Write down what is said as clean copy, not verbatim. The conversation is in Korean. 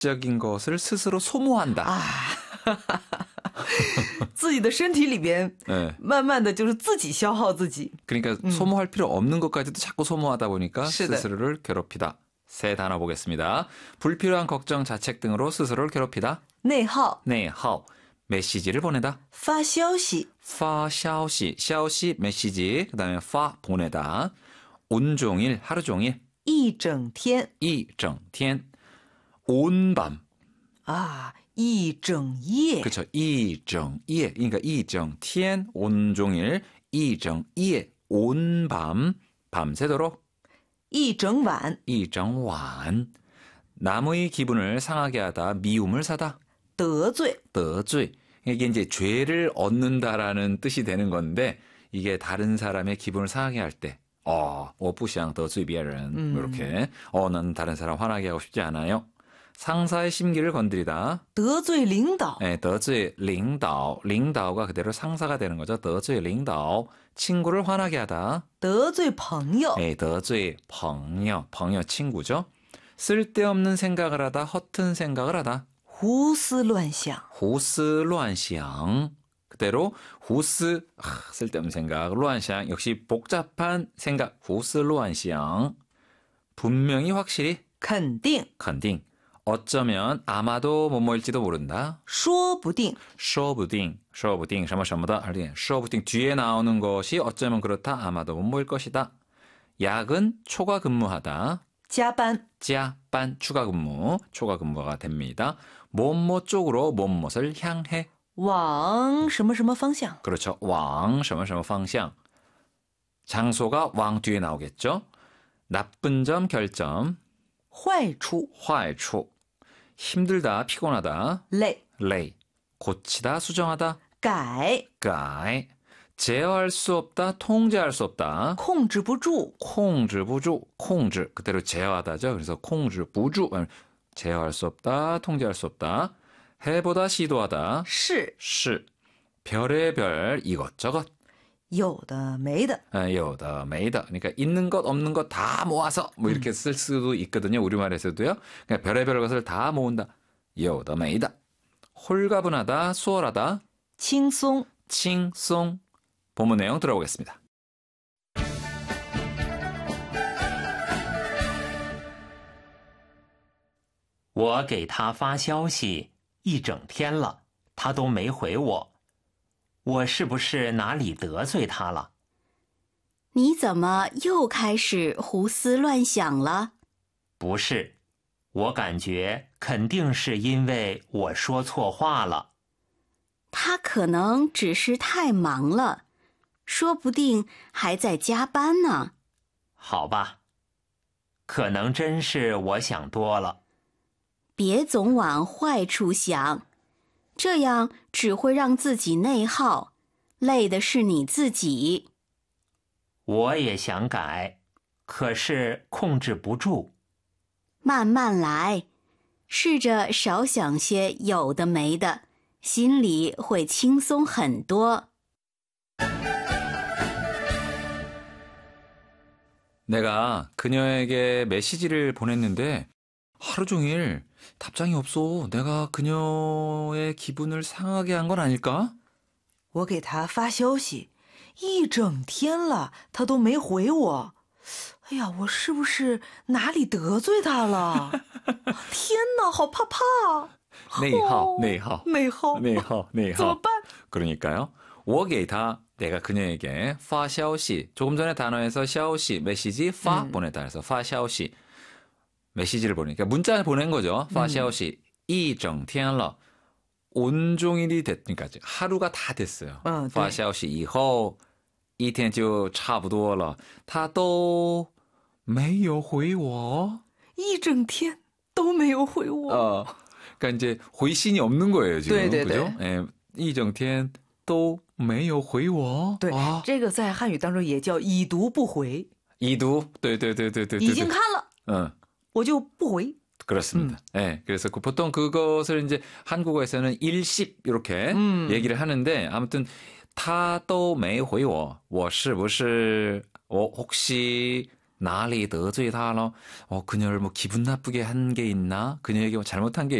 적인 것을 스스로 소모한다. 自己的身体里边 네. 慢慢的就是自己消耗自己. 그러니까 소모할 필요 없는 것까지도 자꾸 소모하다 보니까 是的. 스스로를 괴롭히다. 새 단어 보겠습니다. 불필요한 걱정, 자책 등으로 스스로를 괴롭히다. 内耗. 내耗, 메시지를 보내다. 发消息. 发消息, 消息, 메시지, 그 다음에 发, 보내다. 온종일, 하루 종일. 一整天. 一整天. 온밤. 一整夜. 그렇죠. 一整夜. 그러니까 一整天, 온종일, 一整夜, 온밤, 밤새도록. 一整晚. 一整晚. 남의 기분을 상하게 하다, 미움을 사다. 得罪. 得罪. 이게 이제 죄를 얻는다라는 뜻이 되는 건데, 이게 다른 사람의 기분을 상하게 할 때, 我不想得罪别人. 이렇게, 난 다른 사람 화나게 하고 싶지 않아요. 상사의 심기를 건드리다. 得罪领导. 네, 得罪领导.领导가 그대로 상사가 되는 거죠. 得罪领导. 친구를 화나게 하다. 得罪朋友. 네, 得罪朋友. 朋友 친구죠. 쓸데없는 생각을 하다. 허튼 생각을 하다. 胡思乱想. 胡思乱想. 그대로 胡思 쓸데없는 생각. 乱想 역시 복잡한 생각. 胡思乱想. 분명히 확실히 肯定. 肯定. 어쩌면 아마도 뭐뭐일지도 모른다. 说不定. 说不定, 说不定, 什么什么的. 说不定 뒤에 나오는 것이 어쩌면 그렇다. 아마도 뭐뭐일 것이다. 야근, 초과 근무하다. 加班. 加班, 추가 근무, 초과 근무가 됩니다. 뭐뭐 쪽으로 뭐뭇을 향해. 往什么什么方向. 그렇죠. 往什么什么方向. 장소가 往 뒤에 나오겠죠. 나쁜 점, 결점. 坏处. 坏处. 힘들다, 피곤하다. 累. 累. 고치다, 수정하다. 改. 改. 제어할 수 없다, 통제할 수 없다. 控制不住. 控制不住, 控制. 그대로 제어하다죠. 그래서 控制不住. 제어할 수 없다, 통제할 수 없다. 해보다, 시도하다. 是. 是. 별의별, 이것저것. 有的没的. 有的没的. 그러니까 있는 것 없는 것 다 모아서 뭐 이렇게 쓸 수도 있거든요. 우리말에서도요. 그러니까 별의별 것을 다 모은다. 有的没的. 홀가분하다, 수월하다. 轻松. 轻松. 본문 내용 들어보겠습니다. 我给他发消息一整天了，他都没回我。我是不是哪里得罪他了？ 你怎么又开始胡思乱想了？ 不是，我感觉肯定是因为我说错话了。 他可能只是太忙了，说不定还在加班呢。 好吧，可能真是我想多了。 别总往坏处想，这样只会让自己内耗，累的是你自己。 我也想改，可是控制不住。 慢慢来，试着少想些有的没的，心里会轻松很多。 내가 그녀에게 메시지를 보냈는데 하루 종일 답장이 없어. 내가 그녀의 기분을 상하게 한 건 아닐까? 我给他发消息一整天了，他都没回我。哎呀，我是不是哪里得罪他了？天哪，好怕怕！ 내이하, 내이하, 내이하. 내이하, 내이하. 怎么办？ 그러니까요. 我给他 내가 그녀에게 发消息 조금 전에 단어에서 消息 메시지 发 보내다 해서 发消息 메시지를 보내니까 문자를 보낸 거죠. 发消息一整天了 온종일이 됐으니까 하루가 다 됐어요. 发消息以后一天就差不多了他都没有回我一整天都没有回我。 그러니까 이제回信이 없는 거예요 지금. 对对对。 그죠? 예, 一整天都没有回我。 对，这个在汉语当中也叫已读不回。 已读，对对对对对。 已经看了，我就不回。 그렇습니다. 예, 그래서 보통 그것을 이제 한국어에서는 일십 이렇게 얘기를 하는데 아무튼 他都没回我，我是不是我혹시 哪里得罪他了? 그녀를 뭐 기분 나쁘게 한 게 있나? 그녀에게 뭐 잘못한 게